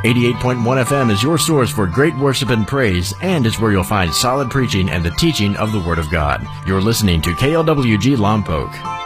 88.1 FM is your source for great worship and praise, and is where you'll find solid preaching and the teaching of the Word of God. You're listening to KLWG Lompoc.